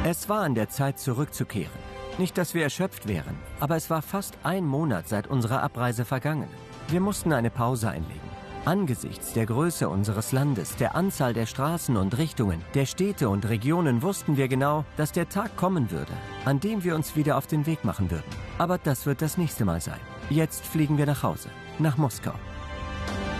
Es war an der Zeit, zurückzukehren. Nicht, dass wir erschöpft wären, aber es war fast ein Monat seit unserer Abreise vergangen. Wir mussten eine Pause einlegen. Angesichts der Größe unseres Landes, der Anzahl der Straßen und Richtungen, der Städte und Regionen wussten wir genau, dass der Tag kommen würde, an dem wir uns wieder auf den Weg machen würden. Aber das wird das nächste Mal sein. Jetzt fliegen wir nach Hause, nach Moskau.